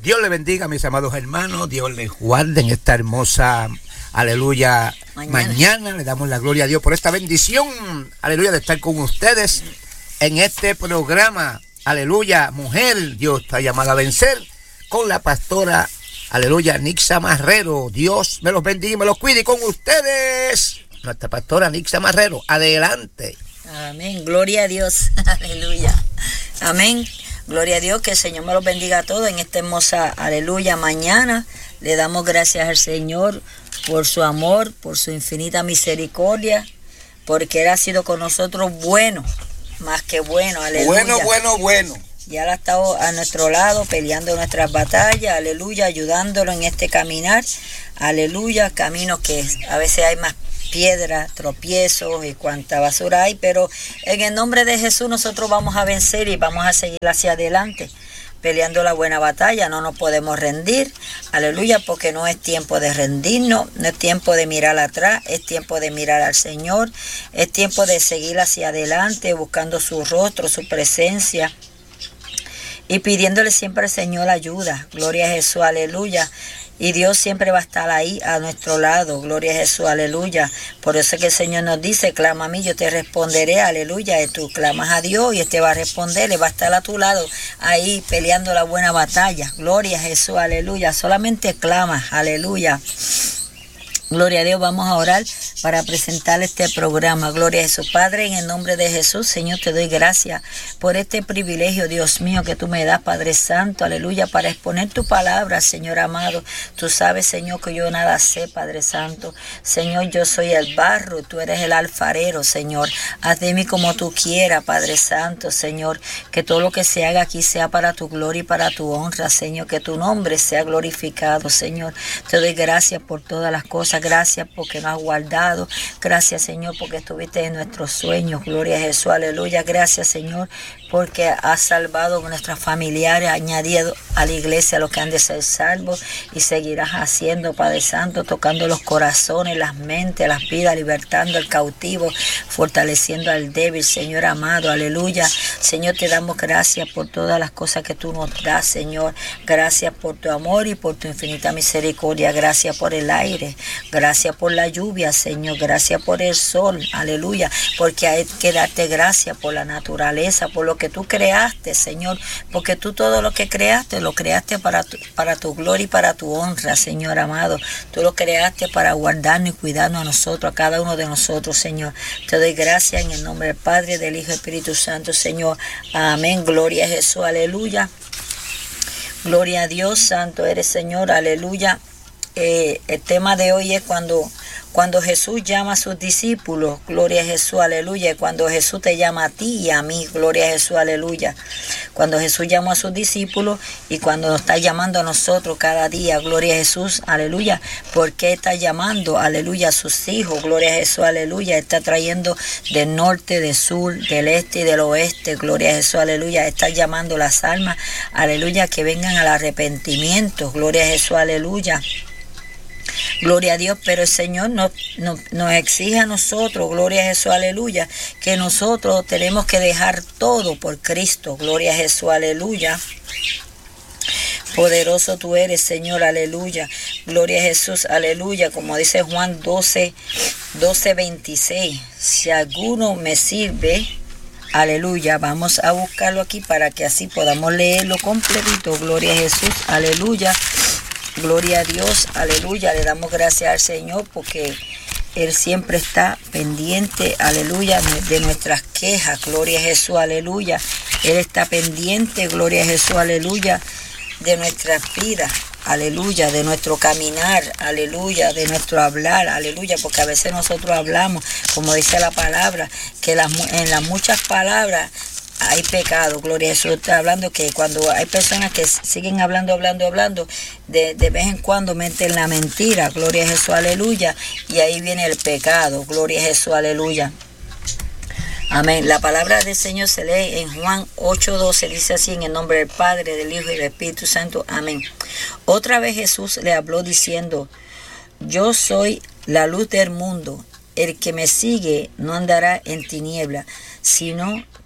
Dios le bendiga, mis amados hermanos. Dios les guarde en esta hermosa, aleluya, mañana. Le damos la gloria a Dios por esta bendición, aleluya, de estar con ustedes en este programa, aleluya, mujer, Dios está llamada a vencer, con la pastora, aleluya, Nixa Marrero. Dios me los bendiga y me los cuide, y con ustedes, nuestra pastora Nixa Marrero. Adelante. Amén, gloria a Dios, aleluya, amén. Gloria a Dios, que el Señor me los bendiga a todos en esta hermosa, aleluya, mañana. Le damos gracias al Señor por su amor, por su infinita misericordia, porque Él ha sido con nosotros bueno, más que bueno, aleluya. Bueno. Y Él ha estado a nuestro lado, peleando nuestras batallas, aleluya, ayudándolo en este caminar, aleluya, caminos que a veces hay más piedras, tropiezos y cuánta basura hay, pero en el nombre de Jesús nosotros vamos a vencer y vamos a seguir hacia adelante, peleando la buena batalla. No nos podemos rendir, aleluya, porque no es tiempo de rendirnos, no es tiempo de mirar atrás, es tiempo de mirar al Señor, es tiempo de seguir hacia adelante, buscando su rostro, su presencia, y pidiéndole siempre al Señor ayuda. Gloria a Jesús, aleluya. Y Dios siempre va a estar ahí a nuestro lado, gloria a Jesús, aleluya. Por eso es que el Señor nos dice, clama a mí, yo te responderé, aleluya. Y tú clamas a Dios y Él te va a responder, Él va a estar a tu lado, ahí peleando la buena batalla. Gloria a Jesús, aleluya. Solamente clama, aleluya. Gloria a Dios, vamos a orar para presentar este programa. Gloria a Jesús. Padre, en el nombre de Jesús, Señor, te doy gracias por este privilegio, Dios mío, que tú me das, Padre Santo, aleluya, para exponer tu palabra, Señor amado. Tú sabes, Señor, que yo nada sé, Padre Santo. Señor, yo soy el barro, tú eres el alfarero, Señor. Haz de mí como tú quieras, Padre Santo, Señor. Que todo lo que se haga aquí sea para tu gloria y para tu honra, Señor. Que tu nombre sea glorificado, Señor. Te doy gracias por todas las cosas. Gracias porque nos has guardado. Gracias, Señor, porque estuviste en nuestros sueños. Gloria a Jesús, aleluya. Gracias, Señor, porque has salvado a nuestros familiares, añadido a la iglesia los que han de ser salvos, y seguirás haciendo, Padre Santo, tocando los corazones, las mentes, las vidas, libertando al cautivo, fortaleciendo al débil, Señor amado, aleluya. Señor, te damos gracias por todas las cosas que tú nos das, Señor. Gracias por tu amor y por tu infinita misericordia. Gracias por el aire. Gracias por la lluvia, Señor. Gracias por el sol, aleluya. Porque hay que darte gracias por la naturaleza, por lo que tú creaste, Señor. Porque tú todo lo que creaste, lo creaste para tu gloria y para tu honra, Señor amado. Tú lo creaste para guardarnos y cuidarnos a nosotros, a cada uno de nosotros, Señor. Te doy gracias en el nombre del Padre, del Hijo y Espíritu Santo, Señor. Amén. Gloria a Jesús, aleluya. Gloria a Dios, santo eres, Señor, aleluya. El tema de hoy es cuando Jesús llama a sus discípulos, gloria a Jesús, aleluya. Cuando Jesús te llama a ti y a mí, gloria a Jesús, aleluya. Cuando Jesús llama a sus discípulos y cuando nos está llamando a nosotros cada día, gloria a Jesús, aleluya. ¿Por qué está llamando, aleluya, a sus hijos? Gloria a Jesús, aleluya. Está trayendo del norte, del sur, del este y del oeste, gloria a Jesús, aleluya. Está llamando las almas, aleluya, que vengan al arrepentimiento, gloria a Jesús, aleluya. Gloria a Dios, pero el Señor nos exige a nosotros, gloria a Jesús, aleluya, que nosotros tenemos que dejar todo por Cristo, gloria a Jesús, aleluya. Poderoso tú eres, Señor, aleluya. Gloria a Jesús, aleluya. Como dice Juan 12:26. Si alguno me sirve, aleluya. Vamos a buscarlo aquí para que así podamos leerlo completito. Gloria a Jesús, aleluya. Gloria a Dios, aleluya. Le damos gracias al Señor porque Él siempre está pendiente, aleluya, de nuestras quejas. Gloria a Jesús, aleluya. Él está pendiente, gloria a Jesús, aleluya, de nuestras vidas, aleluya, de nuestro caminar, aleluya, de nuestro hablar, aleluya, porque a veces nosotros hablamos, como dice la palabra, que en las muchas palabras hay pecado, gloria a Jesús. Está hablando que cuando hay personas que siguen hablando, de vez en cuando meten la mentira, gloria a Jesús, aleluya, y ahí viene el pecado, gloria a Jesús, aleluya. Amén. La palabra del Señor se lee en Juan 8:12, dice así, en el nombre del Padre, del Hijo y del Espíritu Santo. Amén. Otra vez Jesús le habló diciendo, yo soy la luz del mundo. El que me sigue no andará en tiniebla, sino que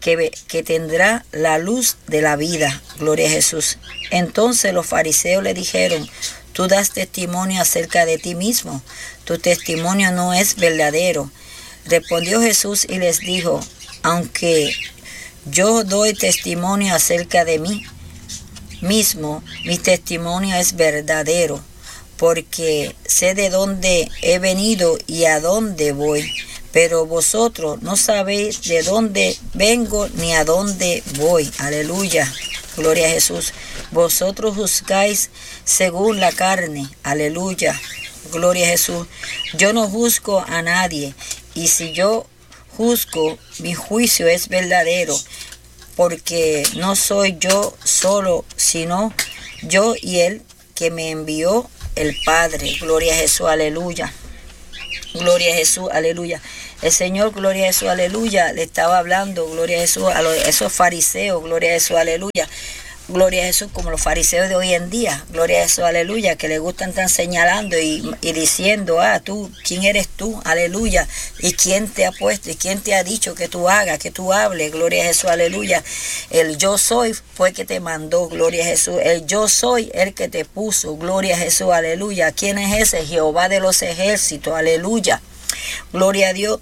que tendrá la luz de la vida. Gloria a Jesús. Entonces los fariseos le dijeron: tú das testimonio acerca de ti mismo, tu testimonio no es verdadero. Respondió Jesús y les dijo: aunque yo doy testimonio acerca de mí mismo, mi testimonio es verdadero, porque sé de dónde he venido y a dónde voy. Pero vosotros no sabéis de dónde vengo ni a dónde voy. Aleluya. Gloria a Jesús. Vosotros juzgáis según la carne. Aleluya. Gloria a Jesús. Yo no juzgo a nadie. Y si yo juzgo, mi juicio es verdadero. Porque no soy yo solo, sino yo y Él que me envió, el Padre. Gloria a Jesús. Aleluya. Gloria a Jesús, aleluya. El Señor, gloria a Jesús, aleluya, le estaba hablando, gloria a Jesús, a esos fariseos, gloria a Jesús, aleluya. Gloria a Jesús, como los fariseos de hoy en día, gloria a Jesús, aleluya, que le gustan estar señalando y diciendo: tú, ¿quién eres tú? Aleluya. ¿Y quién te ha puesto? ¿Y quién te ha dicho que tú hagas, que tú hables? Gloria a Jesús, aleluya. El yo soy fue el que te mandó, gloria a Jesús. El yo soy el que te puso, gloria a Jesús, aleluya. ¿Quién es ese? Jehová de los ejércitos, aleluya. Gloria a Dios.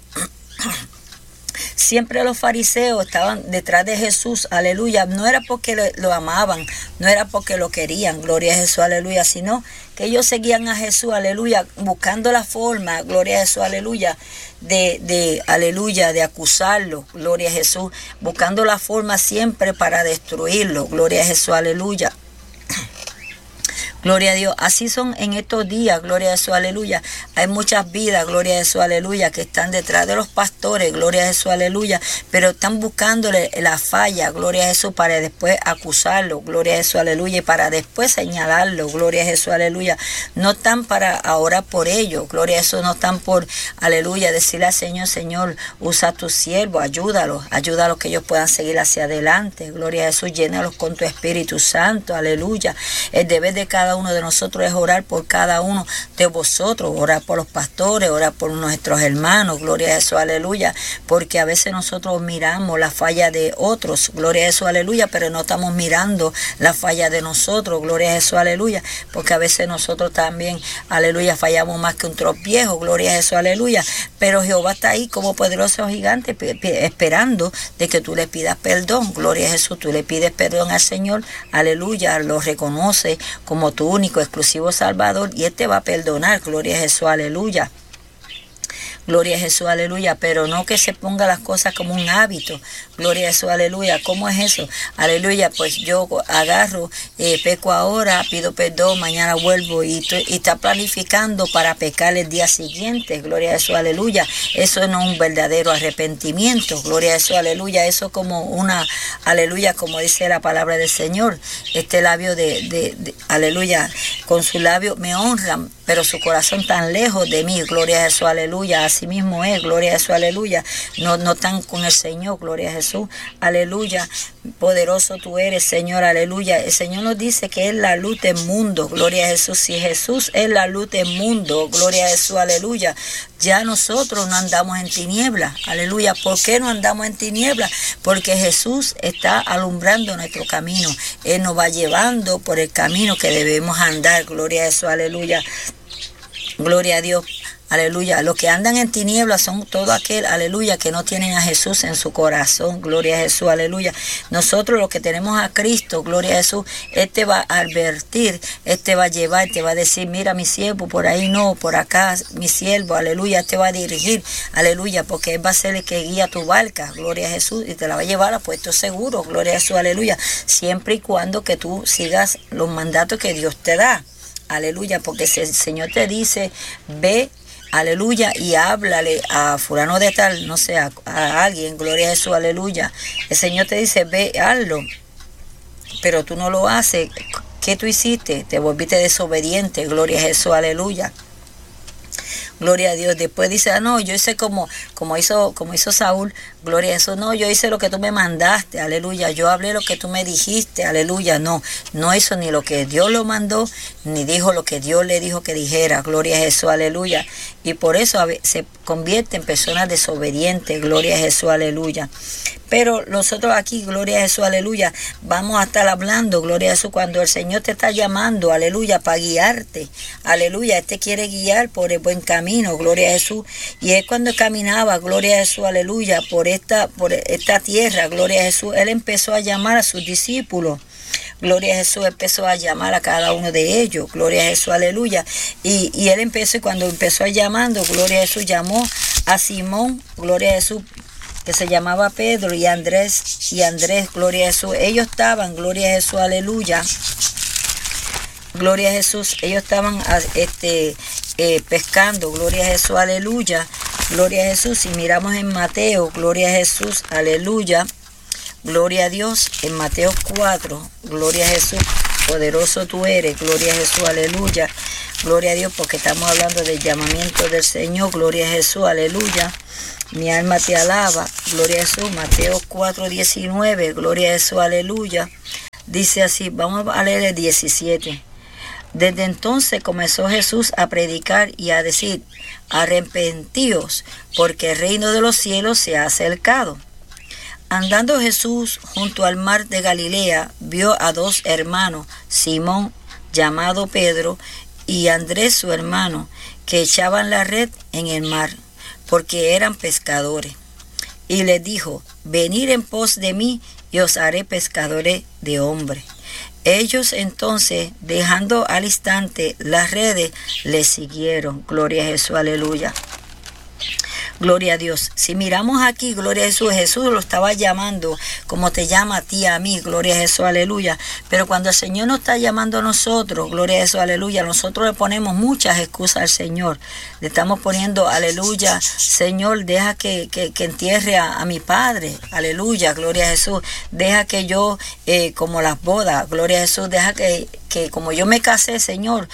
Siempre los fariseos estaban detrás de Jesús, aleluya. No era porque lo amaban, no era porque lo querían, gloria a Jesús, aleluya, sino que ellos seguían a Jesús, aleluya, buscando la forma, gloria a Jesús, aleluya, aleluya, de acusarlo, gloria a Jesús, buscando la forma siempre para destruirlo, gloria a Jesús, aleluya. Gloria a Dios. Así son en estos días, gloria a Jesús, aleluya. Hay muchas vidas, gloria a Jesús, aleluya, que están detrás de los pastores, gloria a Jesús, aleluya, pero están buscándole la falla, gloria a Jesús, para después acusarlo, gloria a Jesús, aleluya, y para después señalarlo, gloria a Jesús, aleluya. No están para orar por ellos, gloria a Jesús, no están por, aleluya, decirle al Señor: Señor, usa a tu siervo, ayúdalos que ellos puedan seguir hacia adelante, gloria a Jesús, llénalos con tu Espíritu Santo, aleluya. El deber de cada uno de nosotros es orar por cada uno de vosotros, orar por los pastores, orar por nuestros hermanos, gloria a Jesús, aleluya, porque a veces nosotros miramos la falla de otros, gloria a Jesús, aleluya, pero no estamos mirando la falla de nosotros, gloria a Jesús, aleluya, porque a veces nosotros también, aleluya, fallamos más que un tropiezo, gloria a Jesús, aleluya, pero Jehová está ahí como poderoso gigante esperando de que tú le pidas perdón, gloria a Jesús, tú le pides perdón al Señor, aleluya, lo reconoce como tu único, exclusivo Salvador, y Él te va a perdonar, gloria a Jesús, aleluya. Gloria a Jesús, aleluya, pero no que se ponga las cosas como un hábito. Gloria a Jesús, aleluya. ¿Cómo es eso? Aleluya, pues yo agarro, peco ahora, pido perdón, mañana vuelvo y está planificando para pecar el día siguiente. Gloria a Jesús, aleluya. Eso no es un verdadero arrepentimiento. Gloria a Jesús, aleluya. Eso como una, aleluya, como dice la palabra del Señor. Este labio aleluya, con su labio me honran, pero su corazón tan lejos de mí. Gloria a Jesús, aleluya. Así mismo es, gloria a Jesús, aleluya. No están con el Señor, gloria a Jesús, aleluya. Poderoso tú eres, Señor, aleluya. El Señor nos dice que es la luz del mundo, gloria a Jesús. Si Jesús es la luz del mundo, gloria a Jesús, aleluya. Ya nosotros no andamos en tinieblas, aleluya. ¿Por qué no andamos en tinieblas? Porque Jesús está alumbrando nuestro camino. Él nos va llevando por el camino que debemos andar, gloria a Jesús, aleluya. Gloria a Dios. Aleluya, los que andan en tinieblas son todo aquel, aleluya, que no tienen a Jesús en su corazón, gloria a Jesús, aleluya. Nosotros los que tenemos a Cristo, gloria a Jesús, Él te va a advertir, Él te va a llevar, te va a decir: mira mi siervo, por ahí no, por acá mi siervo, aleluya, Él te va a dirigir, aleluya, porque Él va a ser el que guía tu barca, gloria a Jesús, y te la va a llevar a puesto seguro, gloria a Jesús, aleluya, siempre y cuando que tú sigas los mandatos que Dios te da, aleluya, porque si el Señor te dice: ve, aleluya, y háblale a fulano de tal, no sé, a alguien, gloria a Jesús, aleluya. El Señor te dice: ve, hazlo, pero tú no lo haces. ¿Qué tú hiciste? Te volviste desobediente, gloria a Jesús, aleluya. Gloria a Dios. Después dice: no, yo hice como hizo Saúl, Gloria a Jesús. No, yo hice lo que tú me mandaste, aleluya. Yo hablé lo que tú me dijiste, aleluya. No hizo ni lo que Dios lo mandó, ni dijo lo que Dios le dijo que dijera. Gloria a Jesús, aleluya. Y por eso se convierte en personas desobedientes. Gloria a Jesús, aleluya. Pero nosotros aquí, gloria a Jesús, aleluya, vamos a estar hablando, gloria a Jesús, cuando el Señor te está llamando, aleluya, para guiarte, aleluya, Él te quiere guiar por el buen camino, gloria a Jesús. Y Él cuando caminaba, gloria a Jesús, aleluya, por esta tierra, gloria a Jesús, Él empezó a llamar a sus discípulos. Gloria a Jesús, empezó a llamar a cada uno de ellos, gloria a Jesús, aleluya. Y Él empezó, y cuando empezó a llamando, gloria a Jesús, llamó a Simón, gloria a Jesús, que se llamaba Pedro, y Andrés, gloria a Jesús. Ellos estaban, gloria a Jesús, aleluya. Gloria a Jesús, ellos estaban pescando, gloria a Jesús, aleluya. Gloria a Jesús, si miramos en Mateo, gloria a Jesús, aleluya. Gloria a Dios, en Mateo 4, gloria a Jesús, poderoso tú eres, gloria a Jesús, aleluya. Gloria a Dios, porque estamos hablando del llamamiento del Señor, gloria a Jesús, aleluya. Mi alma te alaba, gloria a Jesús, Mateo 4:19, gloria a Jesús, aleluya. Dice así, vamos a leer el 17. Desde entonces comenzó Jesús a predicar y a decir, arrepentíos, porque el reino de los cielos se ha acercado. Andando Jesús junto al mar de Galilea, vio a dos hermanos, Simón, llamado Pedro, y Andrés su hermano, que echaban la red en el mar, porque eran pescadores. Y les dijo, venid en pos de mí, y os haré pescadores de hombres. Ellos entonces, dejando al instante las redes, le siguieron. Gloria a Jesús, aleluya. Gloria a Dios. Si miramos aquí, gloria a Jesús, Jesús lo estaba llamando como te llama a ti, a mí, gloria a Jesús, aleluya. Pero cuando el Señor nos está llamando a nosotros, gloria a Jesús, aleluya, nosotros le ponemos muchas excusas al Señor. Le estamos poniendo, aleluya, Señor, deja que entierre a mi padre, aleluya, gloria a Jesús. Deja que yo, como las bodas, gloria a Jesús, deja que como yo me casé, Señor,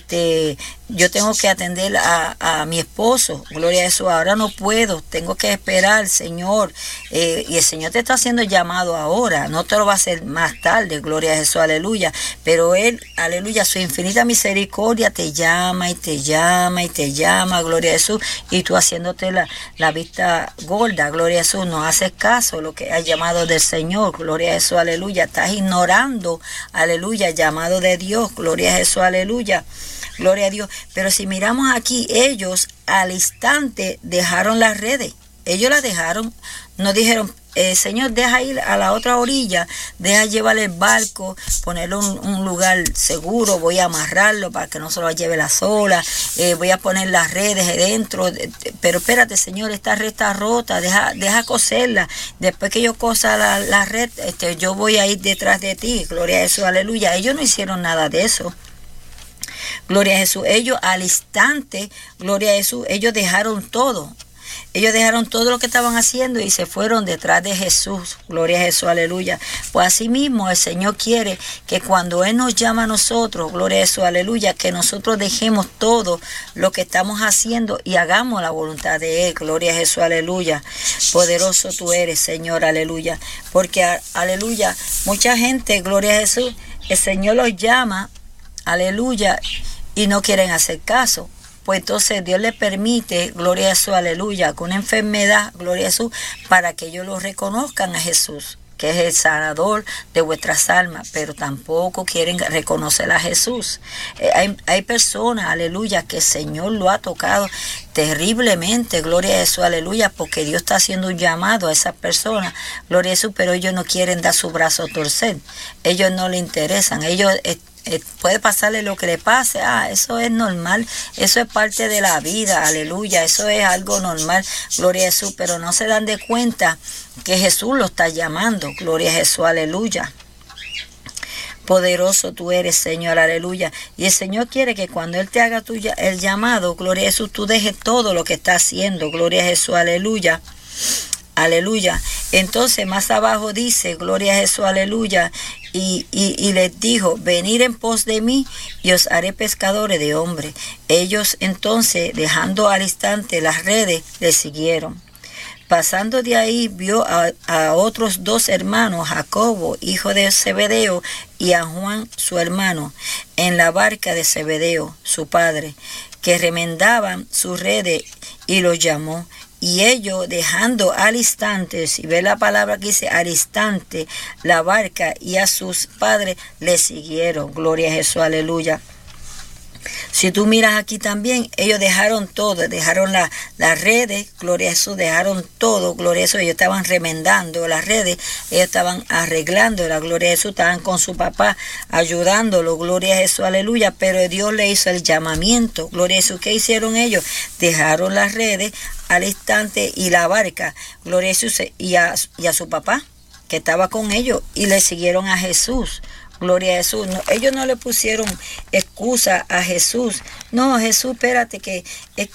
yo tengo que atender a mi esposo, gloria a Jesús, ahora no puedo, tengo que esperar, Señor, y el Señor te está haciendo llamado ahora, no te lo va a hacer más tarde, gloria a Jesús, aleluya, pero Él, aleluya, su infinita misericordia te llama y te llama y te llama, gloria a Jesús, y tú haciéndote la vista gorda, gloria a Jesús, no haces caso lo que has llamado del Señor, gloria a Jesús, aleluya, estás ignorando, aleluya, llamado de Dios, gloria a Jesús, aleluya, gloria a Dios. Pero si miramos aquí, ellos al instante dejaron las redes, ellos las dejaron, no dijeron, Señor, deja ir a la otra orilla, deja llevar el barco, ponerlo en un lugar seguro, voy a amarrarlo para que no se lo lleve las olas, voy a poner las redes dentro, pero espérate, Señor, esta red está rota, deja coserla, después que yo cosa la red, yo voy a ir detrás de ti, gloria a Jesús, aleluya. Ellos no hicieron nada de eso. Gloria a Jesús, ellos al instante, gloria a Jesús, ellos dejaron todo. Ellos dejaron todo lo que estaban haciendo y se fueron detrás de Jesús. Gloria a Jesús, aleluya. Pues así mismo el Señor quiere que cuando Él nos llama a nosotros, gloria a Jesús, aleluya, que nosotros dejemos todo lo que estamos haciendo y hagamos la voluntad de Él. Gloria a Jesús, aleluya. Poderoso tú eres, Señor, aleluya. Porque, aleluya, mucha gente, gloria a Jesús, el Señor los llama, aleluya, y no quieren hacer caso. Pues entonces Dios le permite, gloria a Jesús, aleluya, con una enfermedad, gloria a Jesús, para que ellos lo reconozcan a Jesús, que es el sanador de vuestras almas, pero tampoco quieren reconocer a Jesús. Hay personas, aleluya, que el Señor lo ha tocado terriblemente, gloria a Jesús, aleluya, porque Dios está haciendo un llamado a esas personas, gloria a Jesús, pero ellos no quieren dar su brazo a torcer, ellos no le interesan, ellos puede pasarle lo que le pase, eso es normal, eso es parte de la vida, aleluya, eso es algo normal, gloria a Jesús, pero no se dan de cuenta que Jesús lo está llamando, gloria a Jesús, aleluya. Poderoso tú eres, Señor, aleluya. Y el Señor quiere que cuando Él te haga el llamado, gloria a Jesús, tú dejes todo lo que está haciendo, gloria a Jesús, aleluya. Aleluya. Entonces más abajo dice, gloria a Jesús, aleluya. Y les dijo, venid en pos de mí y os haré pescadores de hombres. Ellos entonces, dejando al instante las redes, le siguieron. Pasando de ahí, vio a otros 2 hermanos, Jacobo, hijo de Zebedeo, y a Juan, su hermano, en la barca de Zebedeo, su padre, que remendaban sus redes, y los llamó. Y ellos, dejando al instante, si ve la palabra que dice al instante, la barca y a sus padres, le siguieron. Gloria a Jesús, aleluya. Si tú miras aquí también, ellos dejaron todo, dejaron las redes, gloria a Jesús, dejaron todo, gloria a Jesús, ellos estaban remendando las redes, ellos estaban arreglando la gloria a Jesús, estaban con su papá ayudándolo, gloria a Jesús, aleluya, pero Dios le hizo el llamamiento, gloria a Jesús. ¿Qué hicieron ellos? Dejaron las redes al instante y la barca, gloria a Jesús, y a su papá, que estaba con ellos, y le siguieron a Jesús. Gloria a Jesús. No, ellos no le pusieron excusa a Jesús. No, Jesús, espérate, que es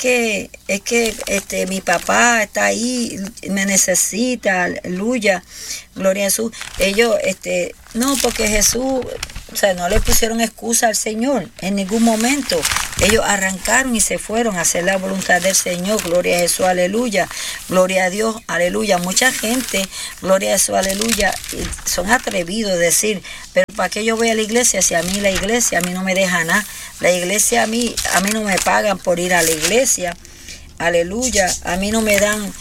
que mi papá está ahí, me necesita, aleluya. Gloria a Jesús. Ellos, no, porque Jesús, o sea, no le pusieron excusa al Señor en ningún momento. Ellos arrancaron y se fueron a hacer la voluntad del Señor. Gloria a Jesús, aleluya. Gloria a Dios, aleluya. Mucha gente, gloria a Jesús, aleluya, son atrevidos a decir, pero ¿para qué yo voy a la iglesia si a mí la iglesia a mí no me deja nada? La iglesia a mí no me pagan por ir a la iglesia. Aleluya. A mí no me dan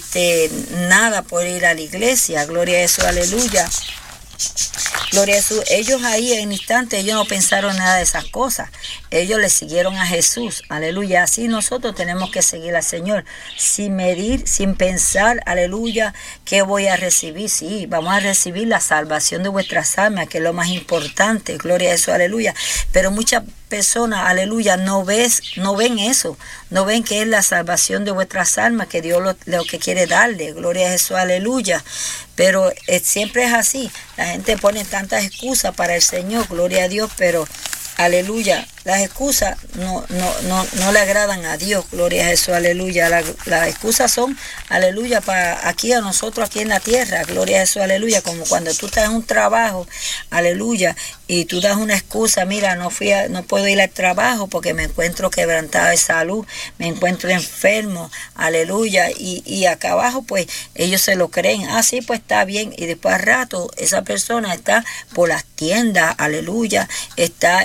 nada por ir a la iglesia. Gloria a Jesús, aleluya. Gloria a Jesús. Ellos ahí en instante, ellos no pensaron nada de esas cosas. Ellos le siguieron a Jesús. Aleluya. Así nosotros tenemos que seguir al Señor. Sin medir, sin pensar, aleluya, ¿qué voy a recibir? Sí, vamos a recibir la salvación de vuestras almas, que es lo más importante. Gloria a Jesús, aleluya. Pero muchas personas, aleluya, no ven eso. No ven que es la salvación de vuestras almas, que Dios lo que quiere darle. Gloria a Jesús, aleluya. Pero siempre es así. La gente pone tantas excusas para el Señor, gloria a Dios, pero aleluya, las excusas no le agradan a Dios, gloria a Jesús, aleluya. Las excusas son, aleluya, para aquí a nosotros, aquí en la tierra, gloria a Jesús, aleluya. Como cuando tú estás en un trabajo, aleluya, y tú das una excusa, mira, no puedo ir al trabajo porque me encuentro quebrantado de salud, me encuentro enfermo, aleluya, y acá abajo pues ellos se lo creen, sí, pues está bien, y después al rato esa persona está por las tiendas, aleluya, está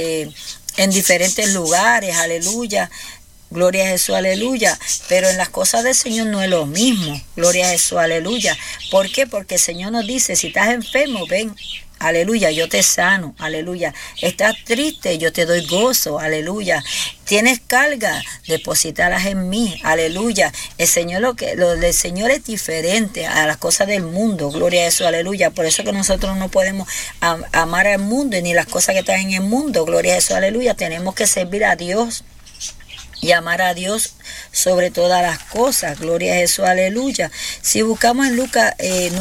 en diferentes lugares, aleluya. Gloria a Jesús, aleluya. Pero en las cosas del Señor no es lo mismo. Gloria a Jesús, aleluya. ¿Por qué? Porque el Señor nos dice, si estás enfermo, ven, aleluya, yo te sano, aleluya. Estás triste, yo te doy gozo, aleluya. Tienes carga, deposítalas en mí, aleluya. El Señor, lo del Señor es diferente a las cosas del mundo, gloria a Jesús, aleluya. Por eso que nosotros no podemos amar al mundo ni las cosas que están en el mundo, gloria a Jesús, aleluya. Tenemos que servir a Dios y amar a Dios sobre todas las cosas, gloria a Jesús, aleluya. Si buscamos en Lucas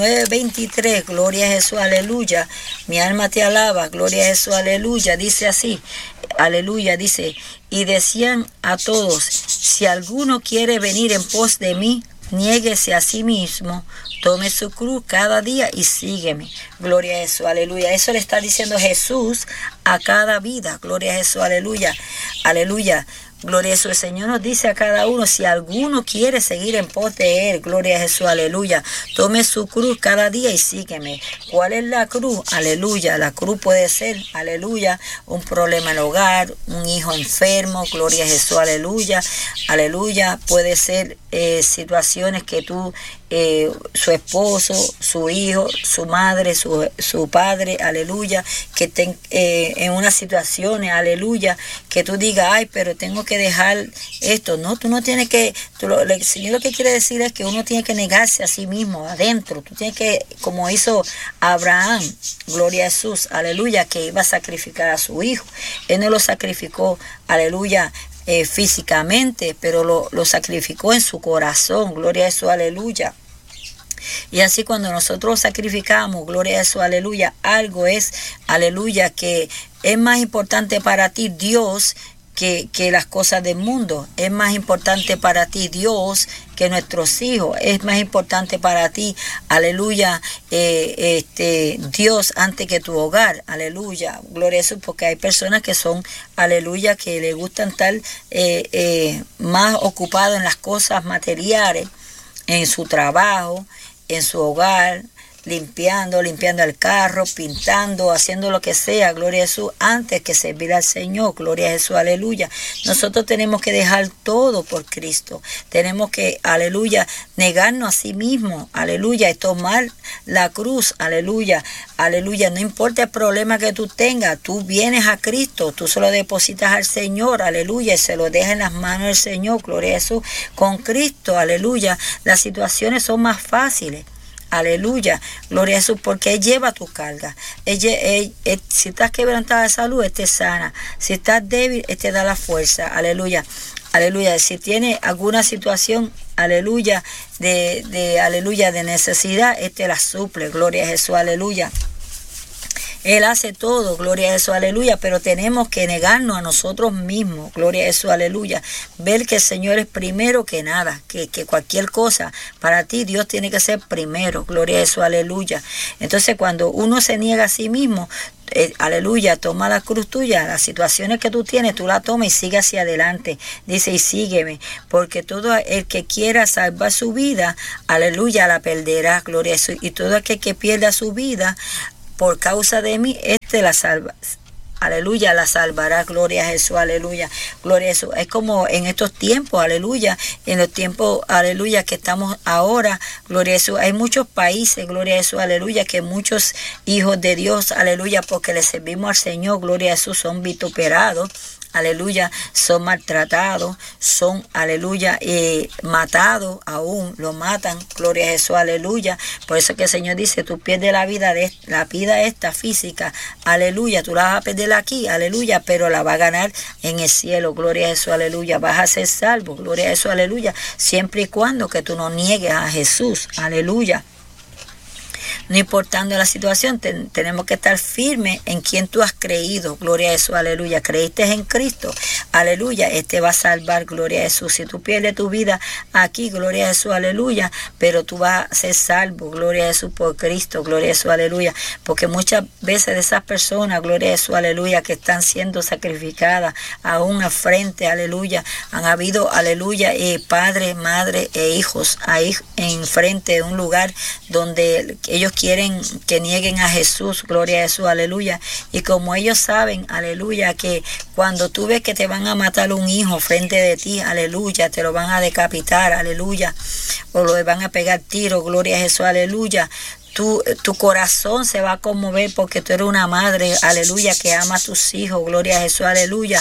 9:23, gloria a Jesús, aleluya, mi alma te alaba, gloria a Jesús, aleluya, dice así, aleluya, dice, y decían a todos, si alguno quiere venir en pos de mí, niéguese a sí mismo, tome su cruz cada día y sígueme. Gloria a Jesús, aleluya. Eso le está diciendo Jesús a cada vida. Gloria a Jesús, aleluya, aleluya. Gloria a Jesús, el Señor nos dice a cada uno, si alguno quiere seguir en pos de Él, gloria a Jesús, aleluya, tome su cruz cada día y sígueme. ¿Cuál es la cruz? Aleluya, la cruz puede ser, aleluya, un problema en el hogar, un hijo enfermo, gloria a Jesús, aleluya, aleluya, puede ser situaciones que tú, su esposo, su hijo, su madre, su padre, aleluya, que estén en unas situaciones, aleluya, que tú digas, ay, pero tengo que dejar esto. No, tú no tienes que, el Señor lo que quiere decir es que uno tiene que negarse a sí mismo, adentro. Tú tienes que, como hizo Abraham, gloria a Jesús, aleluya, que iba a sacrificar a su hijo. Él no lo sacrificó, aleluya, físicamente, pero lo sacrificó en su corazón, gloria a Jesús, aleluya. Y así cuando nosotros sacrificamos, gloria a Jesús, aleluya, algo es, aleluya, que es más importante para ti Dios que las cosas del mundo. Es más importante para ti Dios que nuestros hijos. Es más importante para ti, aleluya, Dios antes que tu hogar, aleluya, gloria a Jesús, porque hay personas que son, aleluya, que les gustan estar más ocupados en las cosas materiales, en su trabajo, en su hogar, limpiando el carro, pintando, haciendo lo que sea, gloria a Jesús, antes que servir al Señor, gloria a Jesús, aleluya. Nosotros tenemos que dejar todo por Cristo, tenemos que, aleluya, negarnos a sí mismos, aleluya, y tomar la cruz, aleluya, aleluya. No importa el problema que tú tengas, tú vienes a Cristo, tú se lo depositas al Señor, aleluya, y se lo dejas en las manos del Señor, gloria a Jesús. Con Cristo, aleluya, las situaciones son más fáciles. Aleluya, gloria a Jesús, porque Él lleva tu carga. Si estás quebrantada de salud, Él te sana. Si estás débil, Él te da la fuerza. Aleluya, aleluya. Si tienes alguna situación, aleluya, aleluya, de necesidad, Él te la suple. Gloria a Jesús, aleluya. Él hace todo, gloria a Jesús, aleluya, pero tenemos que negarnos a nosotros mismos, gloria a Jesús, aleluya. Ver que el Señor es primero que nada, que cualquier cosa para ti, Dios tiene que ser primero, gloria a Jesús, aleluya. Entonces cuando uno se niega a sí mismo, aleluya, toma la cruz tuya, las situaciones que tú tienes, tú la tomas y sigue hacia adelante. Dice, y sígueme, porque todo el que quiera salvar su vida, aleluya, la perderá, gloria a Jesús. Y todo aquel que pierda su vida, por causa de mí, la salva. Aleluya, la salvará, gloria a Jesús, aleluya, gloria a Jesús. Es como en estos tiempos, aleluya, en los tiempos, aleluya, que estamos ahora, gloria a Jesús. Hay muchos países, gloria a Jesús, aleluya, que muchos hijos de Dios, aleluya, porque le servimos al Señor, gloria a Jesús, son vituperados. Aleluya, son maltratados, son, aleluya, matados aún, lo matan, gloria a Jesús, aleluya. Por eso que el Señor dice, tú pierdes la vida esta física, aleluya, tú la vas a perder aquí, aleluya, pero la vas a ganar en el cielo, gloria a Jesús, aleluya, vas a ser salvo, gloria a Jesús, aleluya, siempre y cuando que tú no niegues a Jesús, aleluya. No importando la situación, tenemos que estar firmes en quien tú has creído, gloria a Jesús, aleluya. Creíste en Cristo, aleluya, va a salvar, gloria a Jesús. Si tú pierdes tu vida aquí, gloria a Jesús, aleluya, pero tú vas a ser salvo, gloria a Jesús, por Cristo, gloria a Jesús, aleluya. Porque muchas veces de esas personas, gloria a Jesús, aleluya, que están siendo sacrificadas aún al frente, aleluya, han habido, aleluya, padres, madres e hijos ahí en frente de un lugar donde ellos quieren que nieguen a Jesús, gloria a Jesús, aleluya. Y como ellos saben, aleluya, que cuando tú ves que te van a matar un hijo frente de ti, aleluya, te lo van a decapitar, aleluya, o lo van a pegar tiro, gloria a Jesús, aleluya. Tu corazón se va a conmover porque tú eres una madre, aleluya, que ama a tus hijos, gloria a Jesús, aleluya.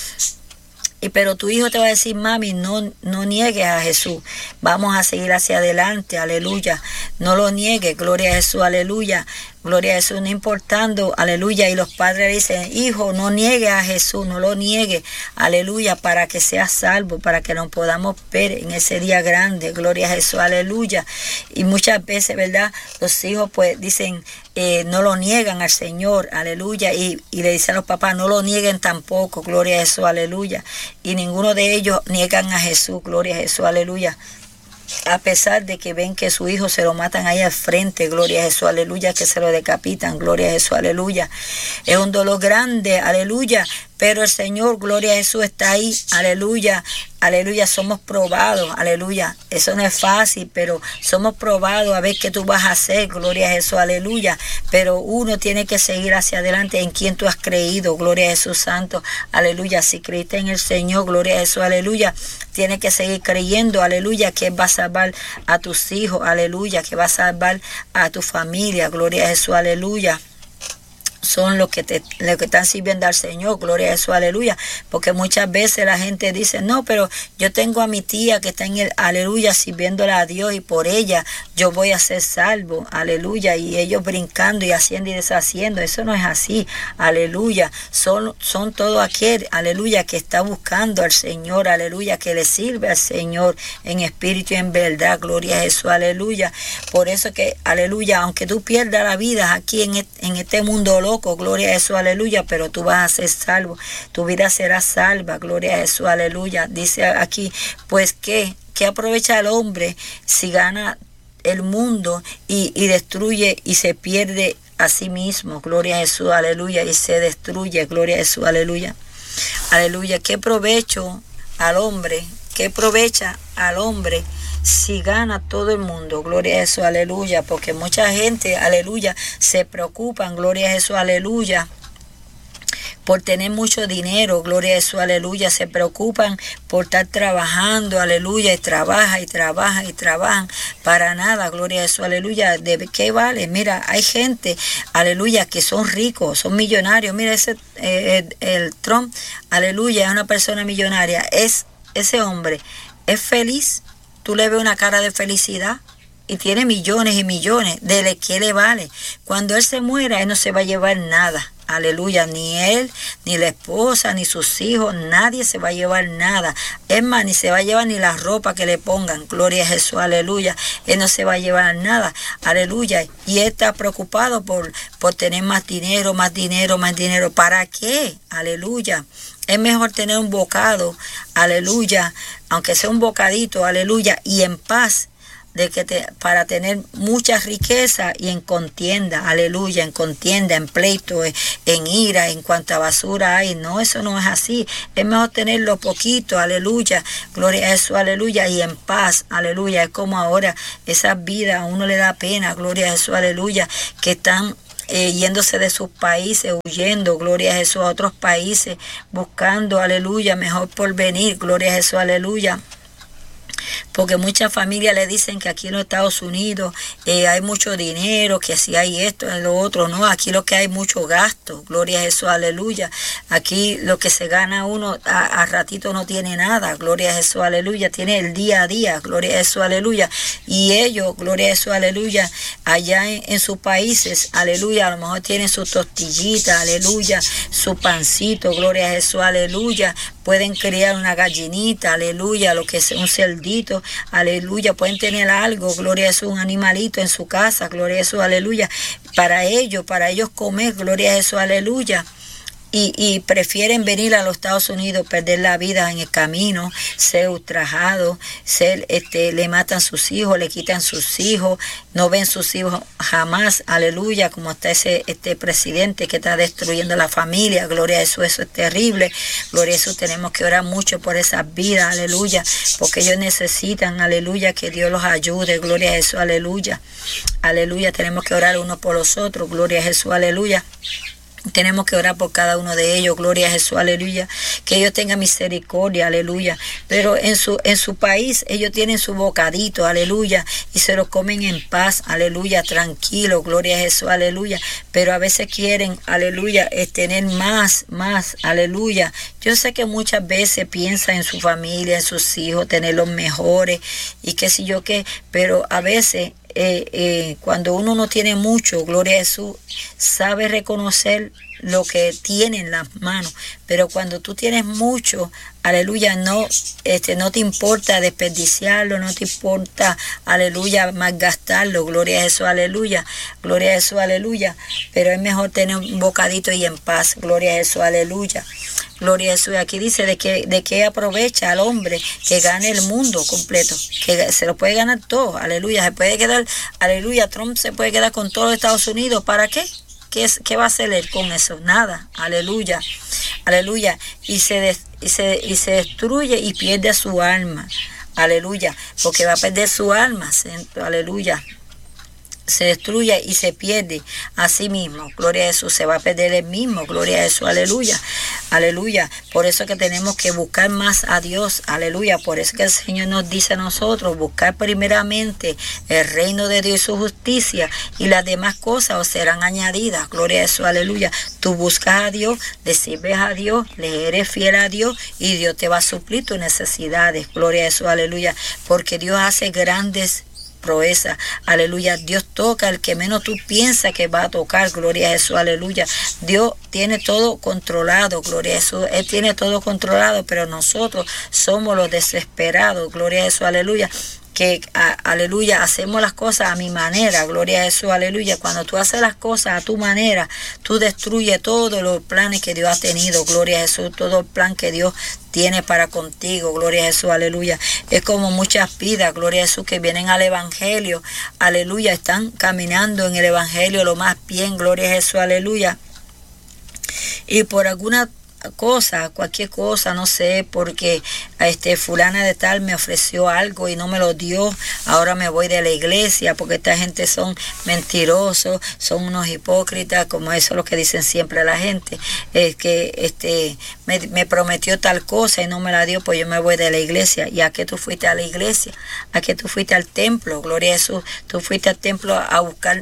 Pero tu hijo te va a decir, mami, no niegues a Jesús, vamos a seguir hacia adelante, aleluya, no lo niegues, gloria a Jesús, aleluya, gloria a Jesús, no importando, aleluya. Y los padres dicen, hijo, no niegues a Jesús, no lo niegues, aleluya, para que seas salvo, para que nos podamos ver en ese día grande, gloria a Jesús, aleluya. Y muchas veces, ¿verdad? Los hijos pues dicen, no lo niegan al Señor, aleluya, y le dicen a los papás, no lo nieguen tampoco, gloria a Jesús, aleluya. Y ninguno de ellos niegan a Jesús, gloria a Jesús, aleluya. A pesar de que ven que su hijo se lo matan ahí al frente, gloria a Jesús, aleluya, que se lo decapitan, gloria a Jesús, aleluya. Es un dolor grande, aleluya, pero el Señor, gloria a Jesús, está ahí, aleluya, aleluya, somos probados, aleluya. Eso no es fácil, pero somos probados a ver qué tú vas a hacer, gloria a Jesús, aleluya. Pero uno tiene que seguir hacia adelante en quien tú has creído, gloria a Jesús santo, aleluya. Si creíste en el Señor, gloria a Jesús, aleluya, tienes que seguir creyendo, aleluya, que Él va a salvar a tus hijos, aleluya, que va a salvar a tu familia, gloria a Jesús, aleluya. Son los que están sirviendo al Señor, gloria a Jesús, aleluya, porque muchas veces la gente dice, no, pero yo tengo a mi tía que está en el, aleluya, sirviéndola a Dios y por ella yo voy a ser salvo, aleluya, y ellos brincando y haciendo y deshaciendo, eso no es así, aleluya, son todo aquel, aleluya, que está buscando al Señor, aleluya, que le sirve al Señor en espíritu y en verdad, gloria a Jesús, aleluya. Por eso que, aleluya, aunque tú pierdas la vida aquí en este mundo loco, gloria a Jesús, aleluya, pero tú vas a ser salvo, tu vida será salva, gloria a Jesús, aleluya. Dice aquí, pues ¿qué aprovecha el hombre si gana el mundo y destruye y se pierde a sí mismo, gloria a Jesús, aleluya, y se destruye, gloria a Jesús, aleluya, aleluya. ¿Qué provecho al hombre? ¿Qué aprovecha al hombre si gana todo el mundo, gloria a Jesús, aleluya, porque mucha gente, aleluya, se preocupan, gloria a Jesús, aleluya, por tener mucho dinero, gloria a Jesús, aleluya, se preocupan por estar trabajando, aleluya, y trabajan para nada, gloria a Jesús, aleluya. ¿De qué vale? Mira, hay gente, aleluya, que son ricos, son millonarios. Mira, el Trump, aleluya, es una persona millonaria. Ese hombre es feliz, tú le ves una cara de felicidad. Y tiene millones y millones. ¿De qué le vale? Cuando él se muera, él no se va a llevar nada. Aleluya. Ni él, ni la esposa, ni sus hijos. Nadie se va a llevar nada. Es más, ni se va a llevar ni la ropa que le pongan. Gloria a Jesús. Aleluya. Él no se va a llevar nada. Aleluya. Y él está preocupado por tener más dinero. ¿Para qué? Aleluya. Es mejor tener un bocado. Aleluya. Aunque sea un bocadito. Aleluya. Y en paz. Para tener mucha riqueza y en contienda, aleluya, en contienda, en pleito, en ira, en cuanta basura hay. No, eso no es así. Es mejor tenerlo poquito, aleluya, gloria a Jesús, aleluya, y en paz, aleluya. Es como ahora esas vidas, a uno le da pena, gloria a Jesús, aleluya, que están yéndose de sus países, huyendo, gloria a Jesús, a otros países, buscando, aleluya, mejor porvenir, gloria a Jesús, aleluya. Porque muchas familias le dicen que aquí en los Estados Unidos hay mucho dinero, que si hay esto, en lo otro. No, aquí lo que hay mucho gasto, gloria a Jesús, aleluya. Aquí lo que se gana uno a ratito no tiene nada, gloria a Jesús, aleluya. Tiene el día a día, gloria a Jesús, aleluya. Y ellos, gloria a Jesús, aleluya, allá en sus países, aleluya, a lo mejor tienen su tortillita, aleluya, su pancito, gloria a Jesús, aleluya. Pueden criar una gallinita, aleluya, lo que es un cerdito, aleluya. Pueden tener algo, gloria a Jesús, un animalito en su casa, gloria a Jesús, aleluya. Para ellos comer, gloria a Jesús, aleluya. Y prefieren venir a los Estados Unidos, perder la vida en el camino, ser ultrajados, le matan sus hijos, le quitan sus hijos, no ven sus hijos jamás, aleluya, como está este presidente que está destruyendo la familia, gloria a Jesús, eso es terrible, gloria a Jesús, tenemos que orar mucho por esas vidas, aleluya, porque ellos necesitan, aleluya, que Dios los ayude, gloria a Jesús, aleluya, aleluya, tenemos que orar unos por los otros, gloria a Jesús, aleluya. Tenemos que orar por cada uno de ellos, gloria a Jesús, aleluya, que ellos tengan misericordia, aleluya, pero en su país ellos tienen su bocadito, aleluya, y se lo comen en paz, aleluya, tranquilo, gloria a Jesús, aleluya, pero a veces quieren, aleluya, tener más, aleluya. Yo sé que muchas veces piensan en su familia, en sus hijos, tener los mejores y qué sé yo qué, pero a veces cuando uno no tiene mucho, gloria a Jesús, sabe reconocer lo que tiene en las manos, pero cuando tú tienes mucho, aleluya, no te importa desperdiciarlo, no te importa, aleluya, malgastarlo, gloria a Jesús, aleluya, pero es mejor tener un bocadito y en paz, gloria a Jesús, aleluya. Gloria a Jesús. Aquí dice de qué aprovecha al hombre que gane el mundo completo, que se lo puede ganar todo, aleluya, se puede quedar, aleluya, Trump se puede quedar con todo Estados Unidos, ¿para qué? ¿Qué va a hacer él con eso? Nada, aleluya, y se destruye y pierde su alma, aleluya, porque va a perder su alma, aleluya. Se destruye y se pierde a sí mismo, gloria a Jesús, se va a perder él mismo, gloria a Jesús, aleluya, por eso que tenemos que buscar más a Dios, aleluya, por eso que el Señor nos dice a nosotros, buscar primeramente el reino de Dios y su justicia, y las demás cosas os serán añadidas, gloria a Jesús, aleluya. Tú buscas a Dios, le sirves a Dios, le eres fiel a Dios, y Dios te va a suplir tus necesidades, gloria a Jesús, aleluya, porque Dios hace grandes proeza, aleluya. Dios toca al que menos tú piensas que va a tocar, gloria a Jesús, aleluya. Dios tiene todo controlado, gloria a Jesús, Él tiene todo controlado, pero nosotros somos los desesperados, gloria a Jesús, aleluya, que, aleluya, hacemos las cosas a mi manera, gloria a Jesús, aleluya. Cuando tú haces las cosas a tu manera, tú destruyes todos los planes que Dios ha tenido, gloria a Jesús, todo el plan que Dios tiene para contigo, gloria a Jesús, aleluya. Es como muchas vidas, gloria a Jesús, que vienen al Evangelio, aleluya, están caminando en el Evangelio lo más bien, gloria a Jesús, aleluya. Y por alguna cosa, cualquier cosa, no sé, porque fulana de tal me ofreció algo y no me lo dio, ahora me voy de la iglesia porque esta gente son mentirosos, son unos hipócritas, como eso es lo que dicen siempre la gente, es que me prometió tal cosa y no me la dio, pues yo me voy de la iglesia. ¿Y a qué tú fuiste a la iglesia? ¿A qué tú fuiste al templo? Gloria a Jesús, tú fuiste al templo a buscar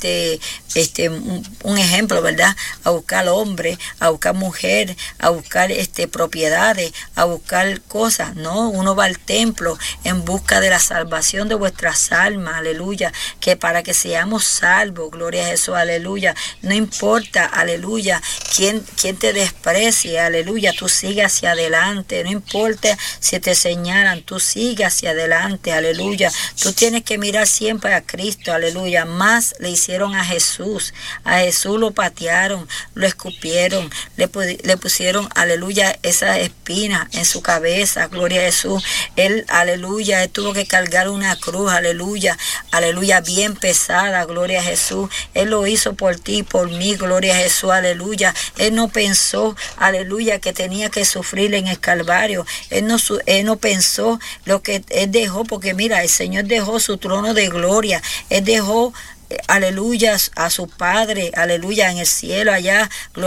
un ejemplo, ¿verdad? A buscar hombre, a buscar mujer, a buscar propiedades, a buscar cosas. No, uno va al templo en busca de la salvación de vuestras almas, aleluya, que para que seamos salvos, gloria a Jesús, aleluya. No importa, aleluya, quién te desprecie, aleluya, tú sigue hacia adelante, no importa si te señalan, tú sigue hacia adelante, aleluya. Tú tienes que mirar siempre a Cristo, aleluya. Más le hicieron a Jesús lo patearon, lo escupieron, le pusieron, aleluya, esas espinas en su cabeza, gloria a Jesús. Él, aleluya, él tuvo que cargar una cruz, aleluya, bien pesada, gloria a Jesús. Él lo hizo por ti, por mí, gloria a Jesús, aleluya. Él no pensó, aleluya, que tenía que sufrir en el Calvario. Él no pensó lo que él dejó, porque mira, el Señor dejó su trono de gloria, él dejó, aleluya, a su Padre, aleluya, en el cielo allá, gloria.